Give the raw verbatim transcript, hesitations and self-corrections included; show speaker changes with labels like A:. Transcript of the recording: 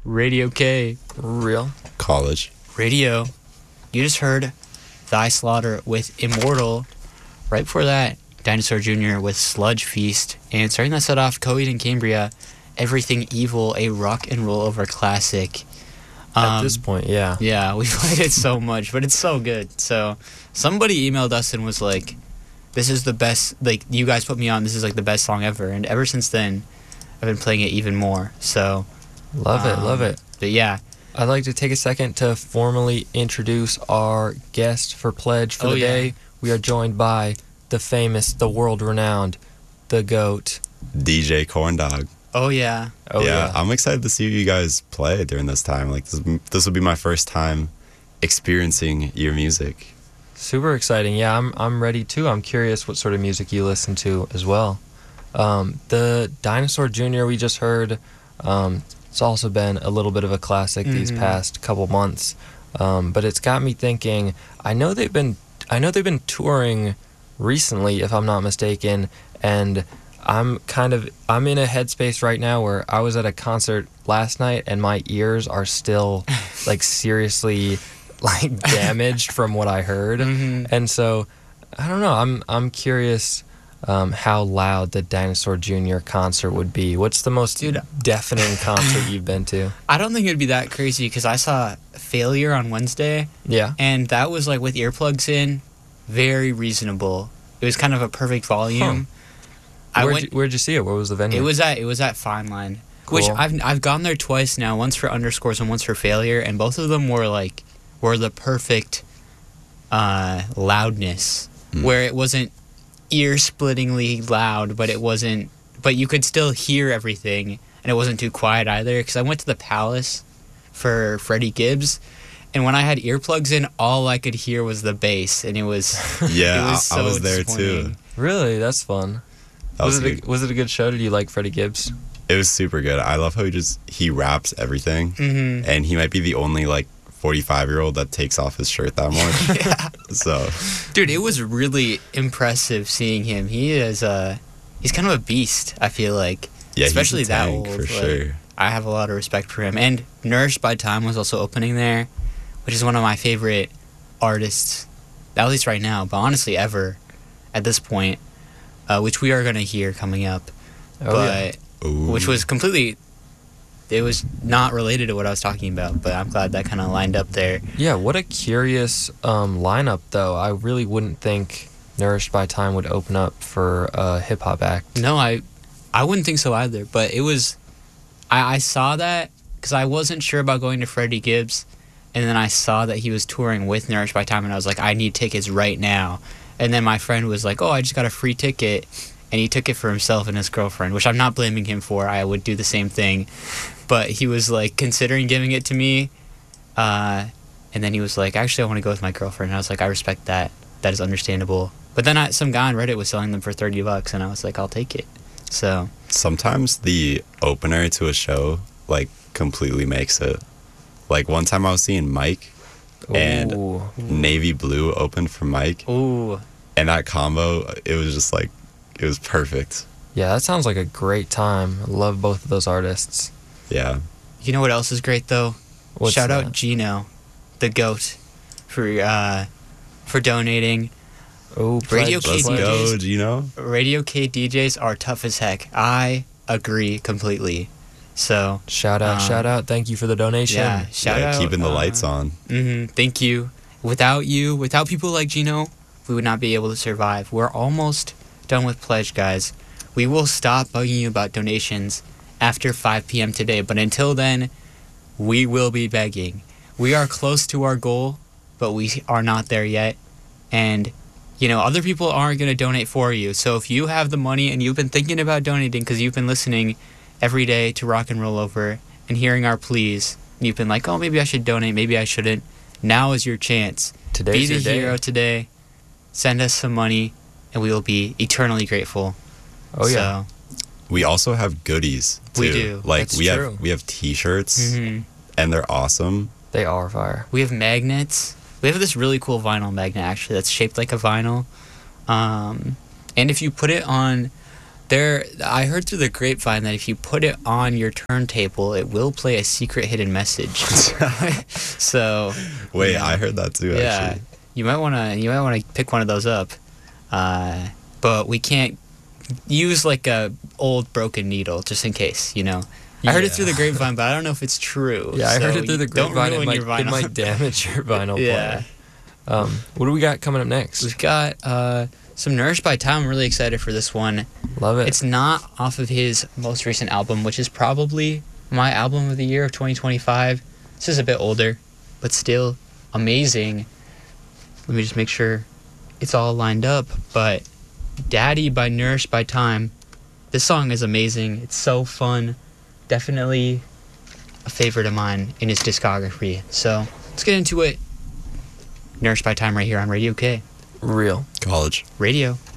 A: Radio K.
B: Real.
C: College.
A: Radio. You just heard Thy Slaughter with Immortal. Right before that, Dinosaur Junior with Sludge Feast. And starting that set off, Coheed and Cambria, Everything Evil, a rock and roll over classic. Um,
B: At this point, yeah.
A: Yeah, we played it so much, but it's so good. So somebody emailed us and was like, this is the best, like, you guys put me on, this is like the best song ever. And ever since then, I've been playing it even more. So
B: Love it,
A: um,
B: love it.
A: But yeah.
B: I'd like to take a second to formally introduce our guest for Pledge for
A: Oh,
B: the
A: yeah.
B: day. We are joined by the famous, the world-renowned, the GOAT.
C: D J Corndog.
A: Oh, yeah.
B: Oh,
C: yeah,
B: yeah.
C: I'm excited to see you guys play during this time. Like this, this will be my first time experiencing your music.
B: Super exciting. Yeah, I'm I'm ready too. I'm curious what sort of music you listen to as well. Um, the Dinosaur Junior we just heard, um, it's also been a little bit of a classic these
A: Mhm.
B: past couple months. Um, but it's got me thinking, I know they've been I know they've been touring recently, if I'm not mistaken, and I'm kind of I'm in a headspace right now where I was at a concert last night and my ears are still like seriously like damaged from what I heard.
A: Mhm.
B: And so I don't know, I'm I'm curious um, how loud the Dinosaur Junior concert would be. What's the most
A: Dude.
B: deafening concert you've been to?
A: I don't think it'd be that crazy because I saw Failure on Wednesday,
B: Yeah.
A: and that was like with earplugs in, very reasonable. It was kind of a perfect volume. I
B: Where'd,
A: went.
B: you, where'd you see it? Where was the venue?
A: It was at it was at Fine Line, which
B: Cool.
A: I've I've gone there twice now. Once for Underscores and once for Failure, and both of them were like were the perfect uh, loudness,
C: Mm.
A: where it wasn't ear-splittingly loud, but it wasn't. But you could still hear everything, and it wasn't too quiet either. Because I went to the Palace for Freddie Gibbs, and when I had earplugs in, all I could hear was the bass, and it was
C: Yeah,
A: it was
C: I, I
A: so
C: was there too.
A: disappointing.
B: Really? That's fun.
C: That
B: Was,
C: was,
B: it
C: good.
B: a, was it a good show? Did you like Freddie Gibbs?
C: It was super good. I love how he just he raps everything,
A: Mm-hmm.
C: and he might be the only like forty-five year old that takes off his shirt that much.
A: Yeah.
C: So
A: Dude, it was really impressive seeing him. He is uh he's kind of a beast, I feel like.
C: yeah,
A: Especially
C: he's a
A: that
C: tank
A: old,
C: for
A: like-
C: sure.
A: I have a lot of respect for him. And Nourished by Time was also opening there, which is one of my favorite artists, at least right now, but honestly ever at this point, uh, which we are going to hear coming up.
B: Oh,
A: but
B: yeah.
C: Ooh.
A: which was completely, it was not related to what I was talking about, but I'm glad that kind of lined up there.
B: Yeah, what a curious um, lineup, though. I really wouldn't think Nourished by Time would open up for a hip hop act.
A: No, I, I wouldn't think so either. But it was, I, I saw that because I wasn't sure about going to Freddie Gibbs, and then I saw that he was touring with Nourished by Time, and I was like, I need tickets right now. And then my friend was like, oh, I just got a free ticket, and he took it for himself and his girlfriend, which I'm not blaming him for. I would do the same thing, but he was like considering giving it to me, uh, and then he was like, actually, I want to go with my girlfriend. And I was like, I respect that. That is understandable. But then I, some guy on Reddit was selling them for thirty bucks, and I was like, I'll take it. So
C: Sometimes the opener to a show like completely makes it. Like one time I was seeing Mike, and
B: Ooh.
C: Navy Blue opened for Mike,
A: ooh,
C: and that combo, it was just like, it was perfect.
B: Yeah, that sounds like a great time. I love both of those artists.
C: Yeah.
A: you know what else is great though?
B: What's
A: Shout
B: that?
A: out Gino, the goat, for uh, for donating.
B: Oh,
A: Radio
B: pledge,
A: K
C: Let's
A: D Js.
C: go, Gino.
A: Radio K D Js are tough as heck. I agree completely. So
B: Shout out,
A: Um,
B: shout out. Thank you for the donation.
A: yeah, shout
C: yeah,
A: out.
C: keeping the
A: uh,
C: lights on.
A: hmm Thank you. Without you, without people like Gino, we would not be able to survive. We're almost done with Pledge, guys. We will stop bugging you about donations after five p.m. today, but until then, we will be begging. We are close to our goal, but we are not there yet. And, you know, other people aren't going to donate for you. So if you have the money and you've been thinking about donating because you've been listening every day to Rock and Roll Over and hearing our pleas, and you've been like, oh, maybe I should donate, maybe I shouldn't. Now is your chance.
B: Today's
A: Be the
B: your day.
A: hero today. Send us some money, and we will be eternally grateful.
B: Oh yeah.
C: We also have goodies too.
A: We do.
C: Like
B: That's
C: we
B: true.
C: have we have t-shirts,
A: hmm
C: and they're awesome.
B: They are fire.
A: We have magnets. We have this really cool vinyl magnet, actually, that's shaped like a vinyl. Um, and if you put it on There, I heard through the grapevine that if you put it on your turntable, it will play a secret hidden message. So,
C: Wait,
A: yeah.
C: I heard that too.
A: yeah,
C: Actually,
A: you might wanna you might wanna pick one of those up. Uh, but we can't use like a old broken needle just in case, you know. I heard it
B: Yeah.
A: through the grapevine, but I don't know if it's true.
B: Yeah, I heard
A: so
B: it through the
A: you- don't
B: grapevine. It
A: ruin
B: might,
A: your
B: it
A: vinyl.
B: might damage your vinyl
A: Yeah.
B: player. Um, what do we got coming up next?
A: We've got uh, some Nourished by Time. I'm really excited for this one.
B: Love it.
A: It's not off of his most recent album, which is probably my album of the year of twenty twenty-five. This is a bit older, but still amazing. Let me just make sure it's all lined up. But Daddy by Nourished by Time. This song is amazing. It's so fun. Definitely a favorite of mine in his discography. So let's get into it. Nourished by Time right here on Radio K.
B: Real.
C: college.
A: Radio.